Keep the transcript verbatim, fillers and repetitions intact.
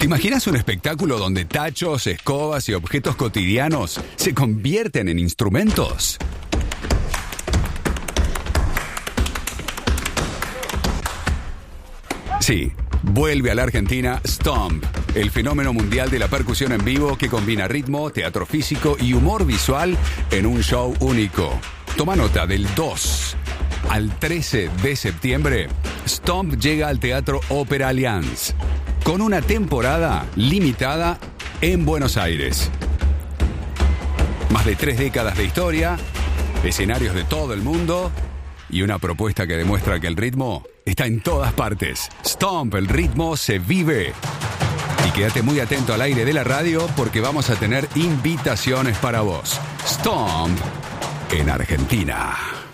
¿Te imaginas un espectáculo donde tachos, escobas y objetos cotidianos se convierten en instrumentos? Sí, vuelve a la Argentina Stomp, el fenómeno mundial de la percusión en vivo que combina ritmo, teatro físico y humor visual en un show único. Toma nota, del dos al trece de septiembre, Stomp llega al Teatro Ópera Allianz, con una temporada limitada en Buenos Aires. Más de tres décadas de historia, escenarios de todo el mundo y una propuesta que demuestra que el ritmo está en todas partes. Stomp, el ritmo se vive. Y quédate muy atento al aire de la radio porque vamos a tener invitaciones para vos. Stomp en Argentina.